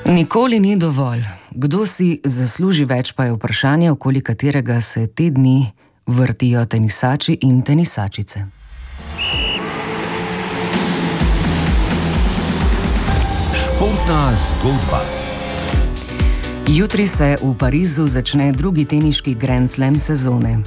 Nikoli ni dovolj. Kdo si zasluži več, pa je vprašanje, okoli katerega se te dni vrtijo tenisači in tenisačice. Športna zgodba. Jutri se v Parizu začne drugi teniški Grand Slam sezone.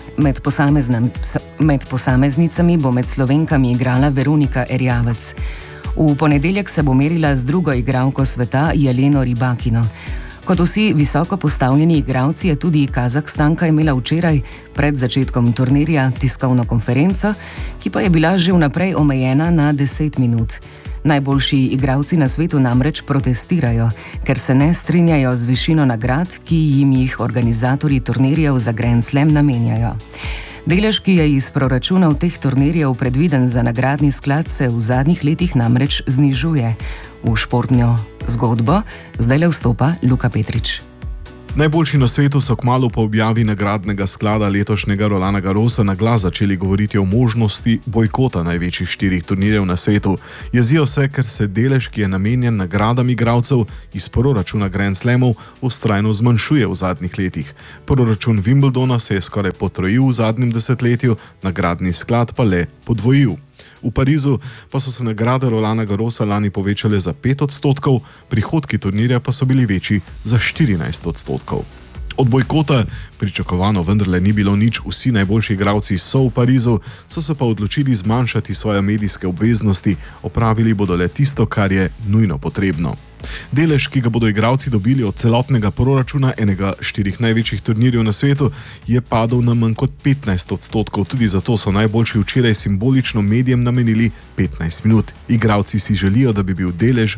Med posameznicami bo med Slovenkami igrala Veronika Erjavec. V ponedeljek se bo merila z drugo igralko sveta Jeleno Rybakino. Kot vsi visoko postavljeni igralci je tudi Kazahstanka imela včeraj pred začetkom turnirja tiskovno konferenco, ki pa je bila že vnaprej omejena na 10 minut. Najboljši igralci na svetu namreč protestirajo, ker se ne strinjajo z višino nagrad, ki jim jih organizatorji turnirjev za Grand Slam namenjajo. Delež, ki je iz proračunov teh turnirjev predviden za nagradni sklad, se v zadnjih letih namreč znižuje. V športno zgodbo zdajle vstopa Luka Petrič. Najboljši na svetu so kmalu po objavi nagradnega sklada letošnjega Rolanda Garrosa na glas začeli govoriti o možnosti bojkota največjih 4 turnirjev na svetu. Jezijo se, ker se delež, ki je namenjen nagradam igralcev iz proračuna Grand Slamov, vztrajno zmanjšuje v zadnjih letih. Proračun Wimbledona se je skoraj potrojil v zadnjem desetletju, nagradni sklad pa le podvojil. V Parizu pa so se nagrade Rolanda Garrosa lani povečale za 5%, prihodki turnirja pa so bili večji za 14%. Od bojkota pričakovano vendarle ni bilo nič, vsi najboljši igralci so v Parizu, so se pa odločili zmanjšati svoje medijske obveznosti, opravili bodo le tisto, kar je nujno potrebno. Delež, ki ga bodo igralci dobili od celotnega proračuna enega 4 največjih turnirjev na svetu, je padel na manj kot 15%, tudi zato so najboljši včeraj simbolično medijem namenili 15 minut. Igralci si želijo, da bi bil delež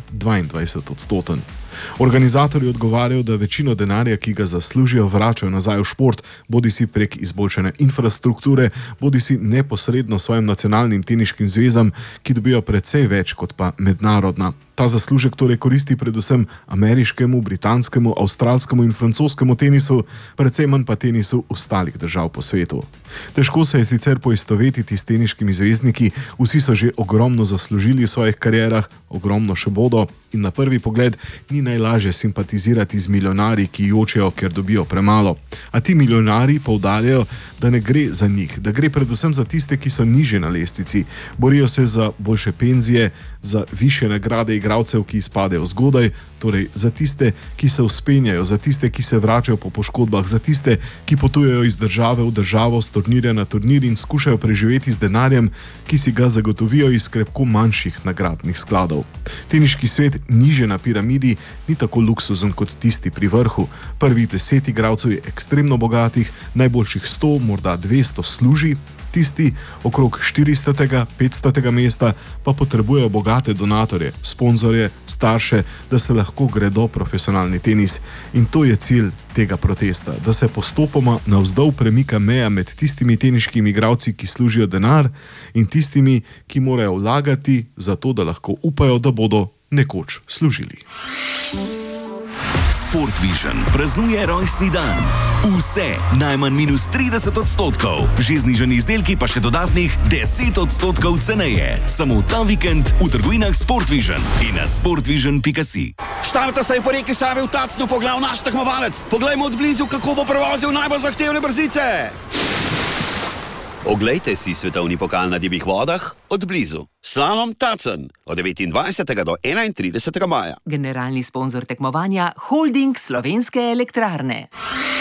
22%. Organizatorji odgovarjajo, da večino denarja, ki ga zaslužijo, vračajo nazaj v šport, bodisi prek izboljšane infrastrukture, bodisi neposredno svojim nacionalnim teniškim zvezam, ki dobijo precej več kot pa mednarodna. Ta zaslužek torej koristi predvsem ameriškemu, britanskemu, avstralskemu in francoskemu tenisu, predvsem manj pa tenisu ostalih držav po svetu. Težko se je sicer poistovetiti s teniškimi zvezdniki, vsi so že ogromno zaslužili v svojih karierah, ogromno še bodo in na prvi pogled ni najlažje simpatizirati z milijonarji, ki jočejo, ker dobijo premalo. A ti milijonarji poudarjajo, da ne gre za njih, da gre predvsem za tiste, ki so nižje na lestvici. Borijo se za boljše penzije, za višje nagrade igralcev, ki izpadejo zgodaj, torej za tiste, ki se vzpenjajo, za tiste, ki se vračajo po poškodbah, za tiste, ki potujejo iz države v državo, s turnirja na turnir in skušajo preživeti z denarjem, ki si ga zagotovijo iz krepko manjših nagradnih skladov. Teniški svet niže na piramidi ni tako luksuzen kot tisti pri vrhu. Prvih 10 igralcev je ekstremno bogatih, najboljših 100, morda 200 služi, tisti okrog 400. 500. mesta pa potrebujejo bogate donatorje, sponzorje, starše, da se lahko gredo profesionalni tenis. In to je cilj tega protesta, da se postopoma navzdol premika meja med tistimi teniškimi igralci, ki služijo denar, in tistimi, ki morajo vlagati zato, da lahko upajo, da bodo nekoč služili. Sport Vision praznuje rojstni dan. Vse najmanj -30%. Že znižani izdelki pa še dodatnih 10% ceneje. Samo ta vikend v trgovinah Sport Vision in na sportvision.si. Štarta se je po reki Savi v Tacnu pogledal naš tekmovalec. Poglejmo od blizu, kako bo prevozil najbolj zahtevne brzice. Oglejte si svetovni pokal na divjih vodah od blizu. Slalom Tacen od 29. do 31. maja. Generalni sponzor tekmovanja Holding Slovenske elektrarne.